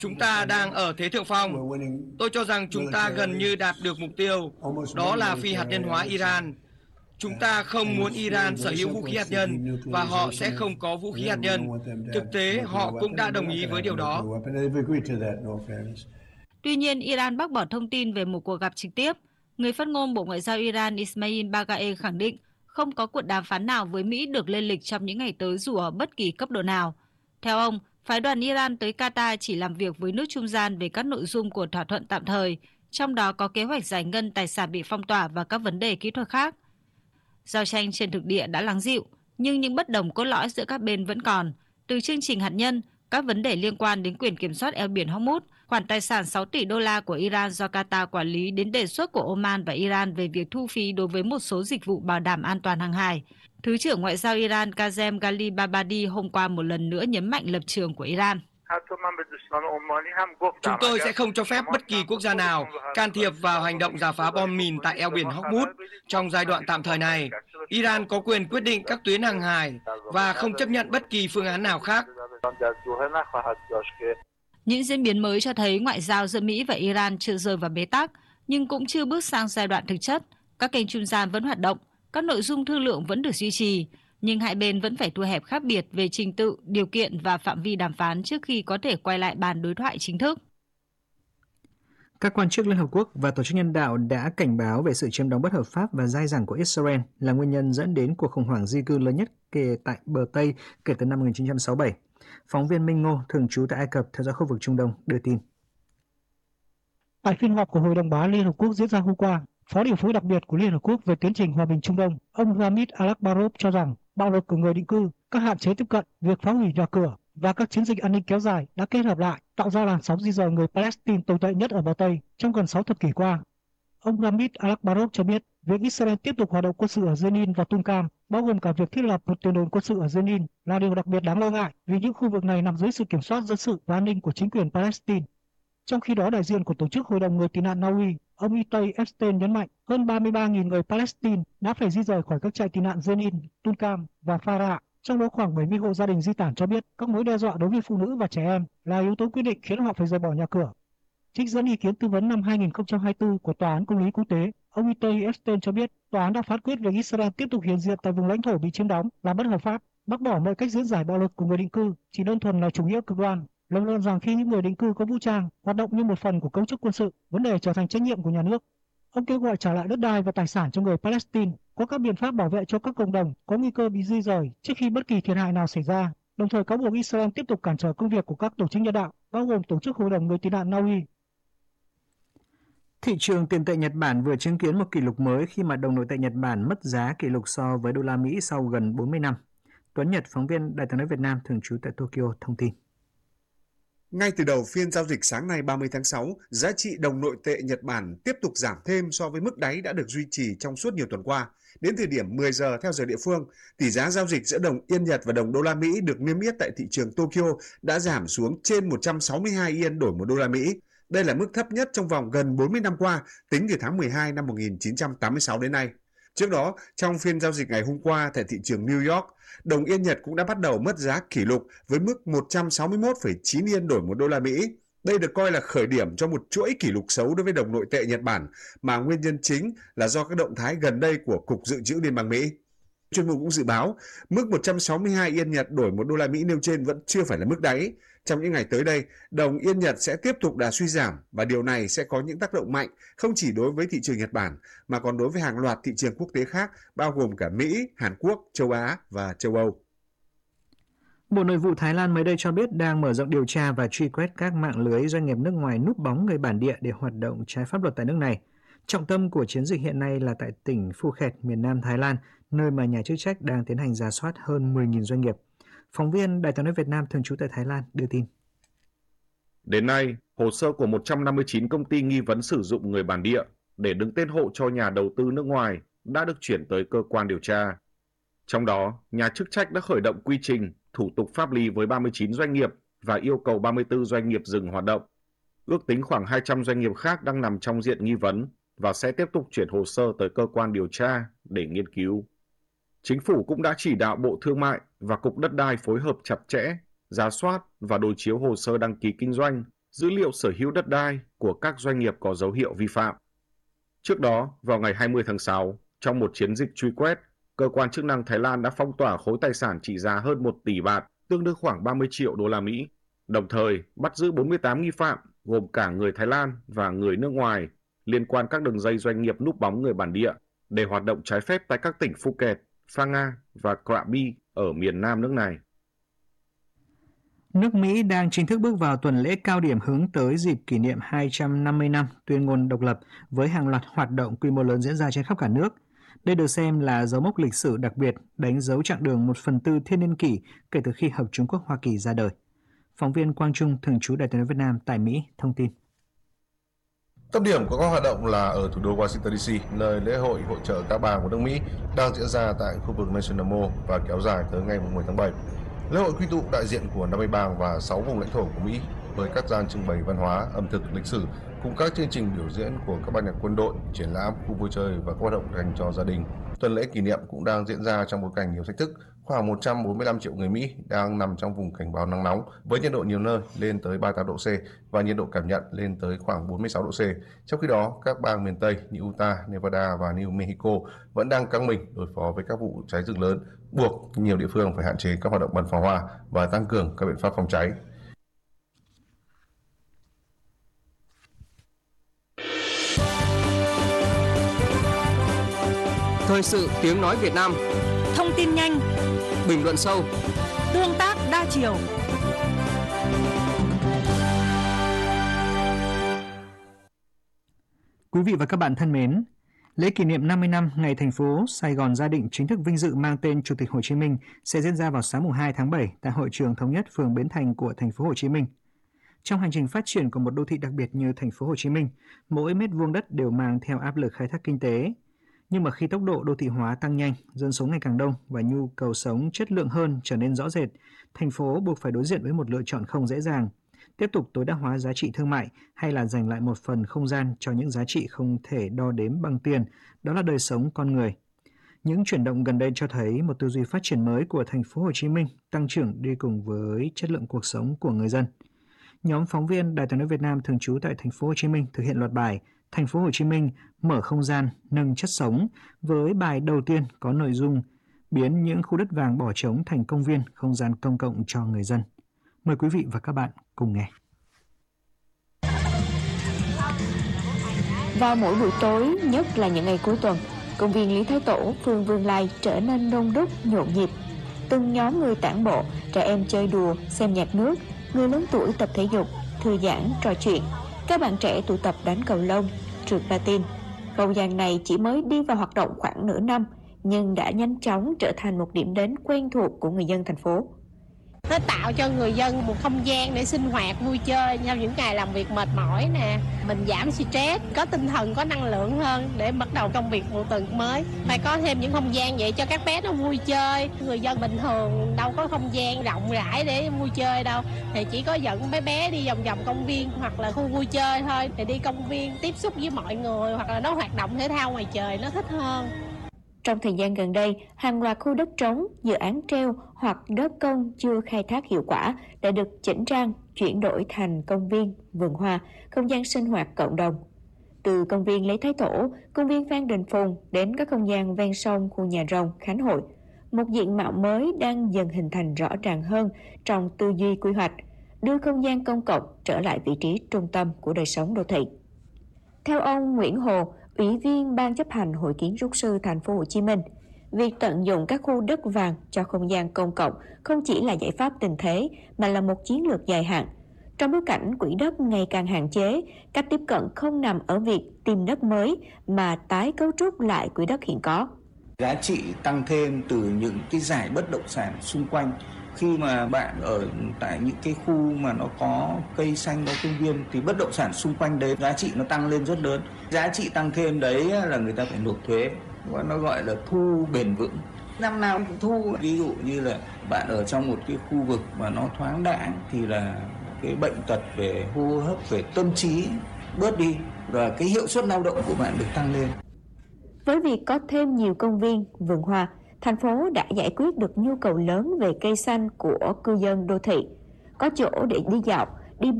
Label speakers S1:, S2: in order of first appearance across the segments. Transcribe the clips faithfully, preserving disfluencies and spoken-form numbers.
S1: Chúng ta đang ở thế thượng phong. Tôi cho rằng chúng ta gần như đạt được mục tiêu, đó là phi hạt nhân hóa Iran. Chúng ta không muốn Iran sở hữu vũ khí hạt nhân và họ sẽ không có vũ khí hạt nhân. Thực tế, họ cũng đã đồng ý với điều đó.
S2: Tuy nhiên, Iran bác bỏ thông tin về một cuộc gặp trực tiếp. Người phát ngôn Bộ Ngoại giao Iran Ismail Baqaei khẳng định không có cuộc đàm phán nào với Mỹ được lên lịch trong những ngày tới dù ở bất kỳ cấp độ nào. Theo ông, phái đoàn Iran tới Qatar chỉ làm việc với nước trung gian về các nội dung của thỏa thuận tạm thời, trong đó có kế hoạch giải ngân tài sản bị phong tỏa và các vấn đề kỹ thuật khác. Giao tranh trên thực địa đã lắng dịu, nhưng những bất đồng cốt lõi giữa các bên vẫn còn, từ chương trình hạt nhân, các vấn đề liên quan đến quyền kiểm soát eo biển Hormuz, khoản tài sản sáu tỷ đô la của Iran do Qatar quản lý đến đề xuất của Oman và Iran về việc thu phí đối với một số dịch vụ bảo đảm an toàn hàng hải. Thứ trưởng Ngoại giao Iran Kazem Ghalibabadi hôm qua một lần nữa nhấn mạnh lập trường của Iran.
S1: Chúng tôi sẽ không cho phép bất kỳ quốc gia nào can thiệp vào hành động rà phá bom mìn tại eo biển Hormuz trong giai đoạn tạm thời này. Iran có quyền quyết định các tuyến hàng hải và không chấp nhận bất kỳ phương án nào khác.
S2: Những diễn biến mới cho thấy ngoại giao giữa Mỹ và Iran chưa rơi vào bế tắc, nhưng cũng chưa bước sang giai đoạn thực chất. Các kênh trung gian vẫn hoạt động, các nội dung thương lượng vẫn được duy trì, nhưng hai bên vẫn phải thu hẹp khác biệt về trình tự, điều kiện và phạm vi đàm phán trước khi có thể quay lại bàn đối thoại chính thức.
S3: Các quan chức Liên Hợp Quốc và Tổ chức Nhân đạo đã cảnh báo về sự chiếm đóng bất hợp pháp và dai dẳng của Israel là nguyên nhân dẫn đến cuộc khủng hoảng di cư lớn nhất kể tại bờ Tây kể từ năm một nghìn chín trăm sáu mươi bảy. Phóng viên Minh Ngô, thường trú tại Ai Cập theo dõi khu vực Trung Đông, đưa tin.
S4: Tại phiên họp của Hội đồng Bảo an Liên Hợp Quốc diễn ra hôm qua, Phó điều phối đặc biệt của Liên Hợp Quốc về tiến trình hòa bình Trung Đông, ông Ramit Alakbarov cho rằng bạo lực của người định cư, các hạn chế tiếp cận, việc phá hủy nhà cửa và các chiến dịch an ninh kéo dài đã kết hợp lại tạo ra làn sóng di dời người Palestine tồi tệ nhất ở bờ Tây trong gần sáu thập kỷ qua. Ông Ramit Alakbarov cho biết việc Israel tiếp tục hoạt động quân sự ở Jenin và Tulcam, bao gồm cả việc thiết lập một tiền đồn quân sự ở Jenin, là điều đặc biệt đáng lo ngại vì những khu vực này nằm dưới sự kiểm soát dân sự và an ninh của chính quyền Palestine. Trong khi đó, đại diện của Tổ chức Hội đồng Người tị nạn Na Uy, ông Itay Epstein nhấn mạnh hơn ba mươi ba nghìn người Palestine đã phải di rời khỏi các trại tị nạn Jenin, Tulcam và Farah. Trong đó khoảng bảy mươi hộ gia đình di tản cho biết các mối đe dọa đối với phụ nữ và trẻ em là yếu tố quyết định khiến họ phải rời bỏ nhà cửa. Trích dẫn ý kiến tư vấn năm hai nghìn không trăm hai mươi tư của Tòa án Công lý Quốc tế, ông Itay Epstein cho biết tòa án đã phán quyết việc Israel tiếp tục hiện diện tại vùng lãnh thổ bị chiếm đóng là bất hợp pháp, bác bỏ mọi cách diễn giải bạo lực của người định cư chỉ đơn thuần là chủ nghĩa cực đoan, lập luận rằng khi những người định cư có vũ trang hoạt động như một phần của cấu trúc quân sự, vấn đề trở thành trách nhiệm của nhà nước. Ông kêu gọi trả lại đất đai và tài sản cho người Palestine, có các biện pháp bảo vệ cho các cộng đồng có nguy cơ bị di rời trước khi bất kỳ thiệt hại nào xảy ra, đồng thời cáo buộc Israel tiếp tục cản trở công việc của các tổ chức nhân đạo, bao gồm Tổ chức Hội đồng Người tị nạn Na Uy.
S3: Thị trường tiền tệ Nhật Bản vừa chứng kiến một kỷ lục mới khi mà đồng nội tệ Nhật Bản mất giá kỷ lục so với đô la Mỹ sau gần bốn mươi năm. Tuấn Nhật, phóng viên Đài tiếng nói Việt Nam thường trú tại Tokyo thông tin.
S5: Ngay từ đầu phiên giao dịch sáng nay ba mươi tháng sáu, giá trị đồng nội tệ Nhật Bản tiếp tục giảm thêm so với mức đáy đã được duy trì trong suốt nhiều tuần qua. Đến thời điểm mười giờ theo giờ địa phương, tỷ giá giao dịch giữa đồng Yên Nhật và đồng đô la Mỹ được niêm yết tại thị trường Tokyo đã giảm xuống trên một trăm sáu mươi hai yên đổi một đô la Mỹ. Đây là mức thấp nhất trong vòng gần bốn mươi năm qua, tính từ tháng mười hai năm một nghìn chín trăm tám mươi sáu đến nay. Trước đó, trong phiên giao dịch ngày hôm qua tại thị trường New York, đồng Yên Nhật cũng đã bắt đầu mất giá kỷ lục với mức một trăm sáu mươi mốt phẩy chín yên đổi một đô la Mỹ. Đây được coi là khởi điểm cho một chuỗi kỷ lục xấu đối với đồng nội tệ Nhật Bản, mà nguyên nhân chính là do các động thái gần đây của Cục Dự trữ Liên bang Mỹ. Chuyên mục cũng dự báo, mức một trăm sáu mươi hai yên Nhật đổi một đô la Mỹ nêu trên vẫn chưa phải là mức đáy. Trong những ngày tới đây, đồng Yên Nhật sẽ tiếp tục đà suy giảm và điều này sẽ có những tác động mạnh không chỉ đối với thị trường Nhật Bản mà còn đối với hàng loạt thị trường quốc tế khác bao gồm cả Mỹ, Hàn Quốc, châu Á và châu Âu.
S3: Bộ Nội vụ Thái Lan mới đây cho biết đang mở rộng điều tra và truy quét các mạng lưới doanh nghiệp nước ngoài núp bóng người bản địa để hoạt động trái pháp luật tại nước này. Trọng tâm của chiến dịch hiện nay là tại tỉnh Phuket, miền Nam Thái Lan, nơi mà nhà chức trách đang tiến hành rà soát hơn mười nghìn doanh nghiệp. Phóng viên Đài tiếng nói Việt Nam thường trú tại Thái Lan đưa tin.
S6: Đến nay, hồ sơ của một trăm năm mươi chín công ty nghi vấn sử dụng người bản địa để đứng tên hộ cho nhà đầu tư nước ngoài đã được chuyển tới cơ quan điều tra. Trong đó, nhà chức trách đã khởi động quy trình, thủ tục pháp lý với ba mươi chín doanh nghiệp và yêu cầu ba mươi tư doanh nghiệp dừng hoạt động. Ước tính khoảng hai trăm doanh nghiệp khác đang nằm trong diện nghi vấn và sẽ tiếp tục chuyển hồ sơ tới cơ quan điều tra để nghiên cứu. Chính phủ cũng đã chỉ đạo Bộ Thương mại và Cục Đất đai phối hợp chặt chẽ, rà soát và đối chiếu hồ sơ đăng ký kinh doanh dữ liệu sở hữu đất đai của các doanh nghiệp có dấu hiệu vi phạm. Trước đó, vào ngày hai mươi tháng sáu, trong một chiến dịch truy quét, cơ quan chức năng Thái Lan đã phong tỏa khối tài sản trị giá hơn một tỷ baht, tương đương khoảng ba mươi triệu đô la Mỹ, đồng thời bắt giữ bốn mươi tám nghi phạm, gồm cả người Thái Lan và người nước ngoài, liên quan các đường dây doanh nghiệp núp bóng người bản địa để hoạt động trái phép tại các tỉnh Phuket, Phang Nga và Krabi ở miền nam nước này.
S3: Nước Mỹ đang chính thức bước vào tuần lễ cao điểm hướng tới dịp kỷ niệm hai trăm năm mươi năm tuyên ngôn độc lập với hàng loạt hoạt động quy mô lớn diễn ra trên khắp cả nước. Đây được xem là dấu mốc lịch sử đặc biệt, đánh dấu chặng đường một phần tư thiên niên kỷ kể từ khi Hợp Trung Quốc Hoa Kỳ ra đời. Phóng viên Quang Trung, thường trú Đài Tiếng nói Việt Nam tại Mỹ, thông tin.
S7: Tâm điểm của các hoạt động là ở thủ đô Washington đê xê, nơi lễ hội hội chợ các bang của nước Mỹ đang diễn ra tại khu vực National Mall và kéo dài tới ngày mười tháng bảy. Lễ hội quy tụ đại diện của năm mươi bang và sáu vùng lãnh thổ của Mỹ với các gian trưng bày văn hóa, ẩm thực, lịch sử cùng các chương trình biểu diễn của các ban nhạc quân đội, triển lãm, khu vui chơi và các hoạt động dành cho gia đình. Tuần lễ kỷ niệm cũng đang diễn ra trong bối cảnh nhiều thách thức. Khoảng một trăm bốn mươi lăm triệu người Mỹ đang nằm trong vùng cảnh báo nắng nóng với nhiệt độ nhiều nơi lên tới ba mươi tám độ C và nhiệt độ cảm nhận lên tới khoảng bốn mươi sáu độ C. Trong khi đó, các bang miền Tây như Utah, Nevada và New Mexico vẫn đang căng mình đối phó với các vụ cháy rừng lớn, buộc nhiều địa phương phải hạn chế các hoạt động bắn pháo hoa và tăng cường các biện pháp phòng cháy.
S8: Thời sự tiếng nói Việt Nam.
S9: Thông tin nhanh,
S8: bình luận sâu,
S9: tương tác đa chiều.
S3: Quý vị và các bạn thân mến, lễ kỷ niệm năm mươi năm ngày thành phố Sài Gòn Gia Định chính thức vinh dự mang tên Chủ tịch Hồ Chí Minh sẽ diễn ra vào sáng mùng hai tháng bảy tại Hội trường Thống nhất phường Bến Thành của thành phố Hồ Chí Minh. Trong hành trình phát triển của một đô thị đặc biệt như thành phố Hồ Chí Minh, mỗi mét vuông đất đều mang theo áp lực khai thác kinh tế. Nhưng mà khi tốc độ đô thị hóa tăng nhanh, dân số ngày càng đông và nhu cầu sống chất lượng hơn trở nên rõ rệt, thành phố buộc phải đối diện với một lựa chọn không dễ dàng: tiếp tục tối đa hóa giá trị thương mại hay là dành lại một phần không gian cho những giá trị không thể đo đếm bằng tiền, đó là đời sống con người. Những chuyển động gần đây cho thấy một tư duy phát triển mới của thành phố Hồ Chí Minh tăng trưởng đi cùng với chất lượng cuộc sống của người dân. Nhóm phóng viên Đài Tiếng nói Việt Nam thường trú tại thành phố Hồ Chí Minh thực hiện loạt bài Thành phố Hồ Chí Minh mở không gian, nâng chất sống với bài đầu tiên có nội dung biến những khu đất vàng bỏ trống thành công viên, không gian công cộng cho người dân. Mời quý vị và các bạn cùng nghe.
S10: Vào mỗi buổi tối, nhất là những ngày cuối tuần, công viên Lý Thái Tổ, phường Vương Lai trở nên đông đúc, nhộn nhịp. Từng nhóm người tản bộ, trẻ em chơi đùa, xem nhạc nước, người lớn tuổi tập thể dục, thư giãn, trò chuyện. Các bạn trẻ tụ tập đánh cầu lông, trượt patin. Không gian này chỉ mới đi vào hoạt động khoảng nửa năm, nhưng đã nhanh chóng trở thành một điểm đến quen thuộc của người dân thành phố.
S11: Nó tạo cho người dân một không gian để sinh hoạt, vui chơi trong những ngày làm việc mệt mỏi nè. Mình giảm stress, có tinh thần, có năng lượng hơn để bắt đầu công việc một tuần mới. Phải có thêm những không gian vậy cho các bé nó vui chơi. Người dân bình thường đâu có không gian rộng rãi để vui chơi đâu. Thì chỉ có dẫn bé bé đi vòng vòng công viên hoặc là khu vui chơi thôi. Thì đi công viên tiếp xúc với mọi người hoặc là nó hoạt động thể thao ngoài trời nó thích hơn.
S10: Trong thời gian gần đây, hàng loạt khu đất trống, dự án treo hoặc đất công chưa khai thác hiệu quả đã được chỉnh trang, chuyển đổi thành công viên, vườn hoa, không gian sinh hoạt cộng đồng. Từ công viên Lý Thái Tổ, công viên Phan Đình Phùng đến các không gian ven sông, khu nhà rồng, Khánh Hội, một diện mạo mới đang dần hình thành rõ ràng hơn trong tư duy quy hoạch, đưa không gian công cộng trở lại vị trí trung tâm của đời sống đô thị. Theo ông Nguyễn Hồ, Ủy viên Ban chấp hành Hội Kiến trúc sư Thành phố Hồ Chí Minh, việc tận dụng các khu đất vàng cho không gian công cộng không chỉ là giải pháp tình thế mà là một chiến lược dài hạn. Trong bối cảnh quỹ đất ngày càng hạn chế, cách tiếp cận không nằm ở việc tìm đất mới mà tái cấu trúc lại quỹ đất hiện có.
S12: Giá trị tăng thêm từ những cái giải bất động sản xung quanh. Khi mà bạn ở tại những cái khu mà nó có cây xanh, có công viên thì bất động sản xung quanh đấy giá trị nó tăng lên rất lớn. Giá trị tăng thêm đấy là người ta phải nộp thuế, và nó gọi là thu bền vững. Năm nào cũng thu. Ví dụ như là bạn ở trong một cái khu vực mà nó thoáng đãng thì là cái bệnh tật về hô hấp, về tâm trí bớt đi và cái hiệu suất lao động của bạn được tăng lên.
S10: Với việc có thêm nhiều công viên, vườn hoa, thành phố đã giải quyết được nhu cầu lớn về cây xanh của cư dân đô thị. Có chỗ để đi dạo, đi bộ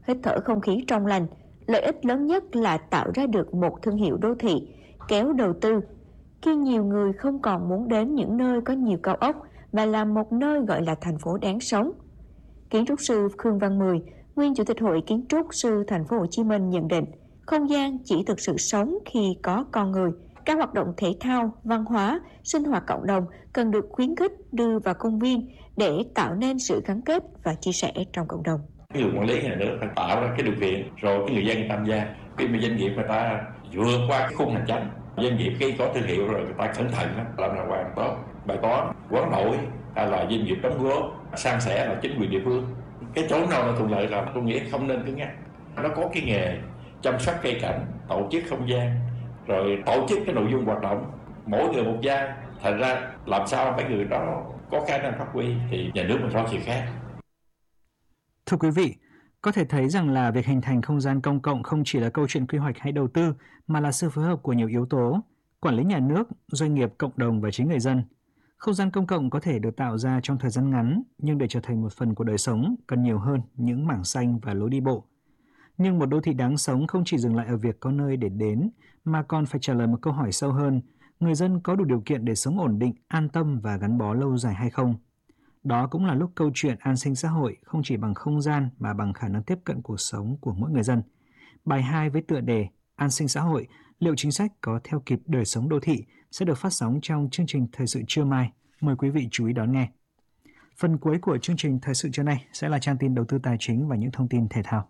S10: hít thở không khí trong lành. Lợi ích lớn nhất là tạo ra được một thương hiệu đô thị, kéo đầu tư. Khi nhiều người không còn muốn đến những nơi có nhiều cao ốc mà là một nơi gọi là thành phố đáng sống. Kiến trúc sư Khương Văn Mười, nguyên Chủ tịch Hội Kiến trúc sư Thành phố Hồ Chí Minh nhận định, không gian chỉ thực sự sống khi có con người. Các hoạt động thể thao, văn hóa, sinh hoạt cộng đồng cần được khuyến khích đưa vào công viên để tạo nên sự gắn kết và chia sẻ trong cộng đồng.
S13: Cái người quản lý nhà nước phải tạo ra cái điều kiện rồi cái người dân tham gia. Khi mà doanh nghiệp người ta vượt qua cái khung hành chính, doanh nghiệp khi có thương hiệu rồi người ta cẩn thận làm là hoàn tốt. Bài toán quán nội hay là doanh nghiệp đóng góp, san sẻ là chính quyền địa phương. Cái chỗ nào là thuận lợi là tôi nghĩ không nên cứng nhắc. Nó có cái nghề chăm sóc cây cảnh, tổ chức không gian, rồi tổ chức cái nội dung hoạt động, mỗi người một vai. Thành ra làm sao mấy người đó có khả năng phát huy thì nhà nước mình lo chuyện khác.
S3: Thưa quý vị, có thể thấy rằng là việc hình thành không gian công cộng không chỉ là câu chuyện quy hoạch hay đầu tư, mà là sự phối hợp của nhiều yếu tố, quản lý nhà nước, doanh nghiệp, cộng đồng và chính người dân. Không gian công cộng có thể được tạo ra trong thời gian ngắn, nhưng để trở thành một phần của đời sống, cần nhiều hơn những mảng xanh và lối đi bộ. Nhưng một đô thị đáng sống không chỉ dừng lại ở việc có nơi để đến, mà còn phải trả lời một câu hỏi sâu hơn, người dân có đủ điều kiện để sống ổn định, an tâm và gắn bó lâu dài hay không? Đó cũng là lúc câu chuyện an sinh xã hội không chỉ bằng không gian mà bằng khả năng tiếp cận cuộc sống của mỗi người dân. Bài hai với tựa đề An sinh xã hội, liệu chính sách có theo kịp đời sống đô thị sẽ được phát sóng trong chương trình Thời sự trưa mai. Mời quý vị chú ý đón nghe. Phần cuối của chương trình Thời sự trưa nay sẽ là trang tin đầu tư tài chính và những thông tin thể thao.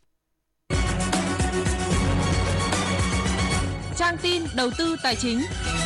S9: Trang tin đầu tư tài chính.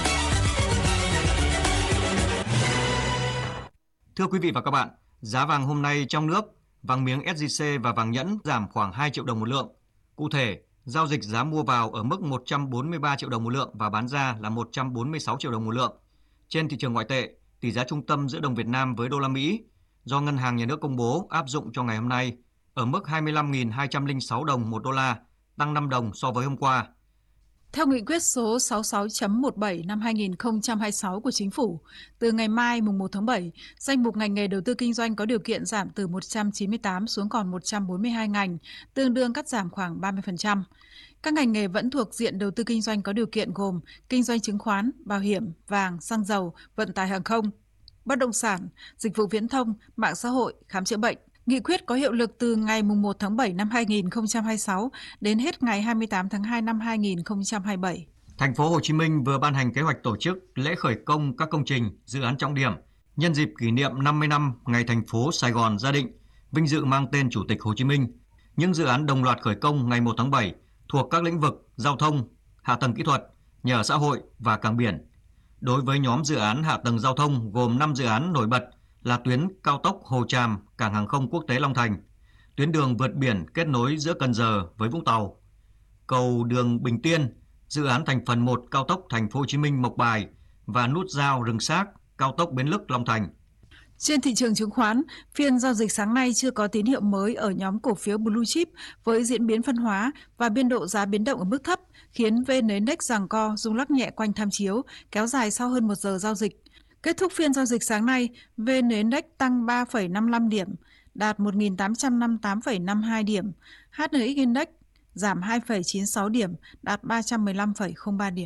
S1: Thưa quý vị và các bạn, giá vàng hôm nay trong nước, vàng miếng ét gi xê và vàng nhẫn giảm khoảng hai triệu đồng một lượng. Cụ thể, giao dịch giá mua vào ở mức một trăm bốn mươi ba triệu đồng một lượng và bán ra là một trăm bốn mươi sáu triệu đồng một lượng. Trên thị trường ngoại tệ, tỷ giá trung tâm giữa đồng Việt Nam với đô la Mỹ do Ngân hàng Nhà nước công bố áp dụng cho ngày hôm nay ở mức hai mươi lăm nghìn hai trăm lẻ sáu đồng một đô la, tăng năm đồng so với hôm qua.
S9: Theo nghị quyết số sáu mươi sáu chấm mười bảy năm hai nghìn không trăm hai mươi sáu của Chính phủ, từ ngày mai mùng một tháng bảy, danh mục ngành nghề đầu tư kinh doanh có điều kiện giảm từ một trăm chín mươi tám xuống còn một trăm bốn mươi hai ngành, tương đương cắt giảm khoảng ba mươi phần trăm. Các ngành nghề vẫn thuộc diện đầu tư kinh doanh có điều kiện gồm kinh doanh chứng khoán, bảo hiểm, vàng, xăng dầu, vận tải hàng không, bất động sản, dịch vụ viễn thông, mạng xã hội, khám chữa bệnh. Nghị quyết có hiệu lực từ ngày mùng một tháng bảy năm hai nghìn không trăm hai mươi sáu đến hết ngày hai mươi tám tháng hai năm hai nghìn không trăm hai mươi bảy.
S1: Thành phố Hồ Chí Minh vừa ban hành kế hoạch tổ chức lễ khởi công các công trình, dự án trọng điểm nhân dịp kỷ niệm năm mươi năm ngày thành phố Sài Gòn ra định, vinh dự mang tên Chủ tịch Hồ Chí Minh. Những dự án đồng loạt khởi công ngày một tháng bảy thuộc các lĩnh vực giao thông, hạ tầng kỹ thuật, nhà ở xã hội và cảng biển. Đối với nhóm dự án hạ tầng giao thông gồm năm dự án nổi bật là tuyến cao tốc Hồ Tràm, cảng hàng không quốc tế Long Thành, tuyến đường vượt biển kết nối giữa Cần Giờ với Vũng Tàu, cầu đường Bình Tiên, dự án thành phần một cao tốc Thành phố Hồ Chí Minh Mộc Bài và nút giao Rừng Xác, cao tốc Bến Lức Long Thành.
S9: Trên thị trường chứng khoán, phiên giao dịch sáng nay chưa có tín hiệu mới ở nhóm cổ phiếu Blue Chip với diễn biến phân hóa và biên độ giá biến động ở mức thấp, khiến vê en Index giằng co rung lắc nhẹ quanh tham chiếu, kéo dài sau hơn một giờ giao dịch. Kết thúc phiên giao dịch sáng nay, vê en Index tăng ba phẩy năm mươi lăm điểm, đạt một nghìn tám trăm năm mươi tám phẩy năm mươi hai điểm. hát en ích Index giảm hai phẩy chín mươi sáu điểm, đạt ba trăm mười lăm phẩy không ba điểm.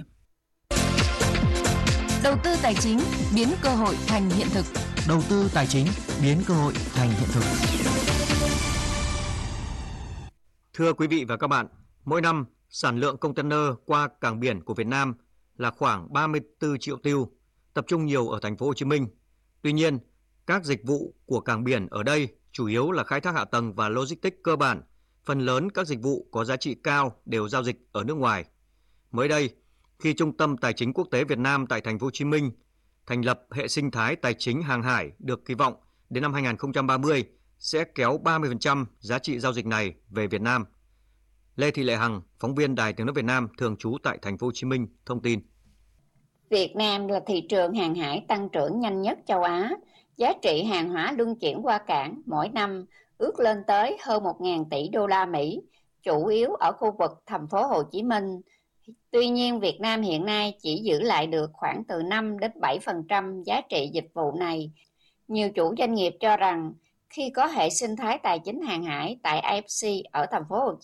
S14: Đầu tư tài chính biến cơ hội thành hiện thực.
S15: Đầu tư tài chính biến cơ hội thành hiện thực.
S1: Thưa quý vị và các bạn, mỗi năm sản lượng container qua cảng biển của Việt Nam là khoảng ba mươi tư triệu tiêu, tập trung nhiều ở thành phố Hồ Chí Minh. Tuy nhiên, các dịch vụ của cảng biển ở đây chủ yếu là khai thác hạ tầng và logistics cơ bản. Phần lớn các dịch vụ có giá trị cao đều giao dịch ở nước ngoài. Mới đây, khi Trung tâm Tài chính Quốc tế Việt Nam tại thành phố Hồ Chí Minh thành lập hệ sinh thái tài chính hàng hải được kỳ vọng đến năm hai nghìn không trăm ba mươi sẽ kéo ba mươi phần trăm giá trị giao dịch này về Việt Nam. Lê Thị Lệ Hằng, phóng viên Đài Tiếng nói Việt Nam thường trú tại thành phố Hồ Chí Minh thông tin.
S16: Việt Nam là thị trường hàng hải tăng trưởng nhanh nhất châu Á. Giá trị hàng hóa luân chuyển qua cảng mỗi năm ước lên tới hơn một nghìn tỷ đô la Mỹ, chủ yếu ở khu vực thành phố Hồ Chí Minh. Tuy nhiên, Việt Nam hiện nay chỉ giữ lại được khoảng từ năm đến bảy phần trăm giá trị dịch vụ này. Nhiều chủ doanh nghiệp cho rằng khi có hệ sinh thái tài chính hàng hải tại i ép xê ở thành phố Hồ Chí